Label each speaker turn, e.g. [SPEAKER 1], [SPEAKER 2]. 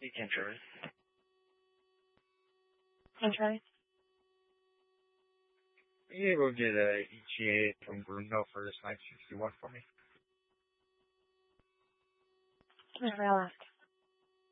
[SPEAKER 1] You can try.
[SPEAKER 2] Can try.
[SPEAKER 1] You will get a ETA from Bruno for this 961 for me.
[SPEAKER 2] Whatever, I'll ask.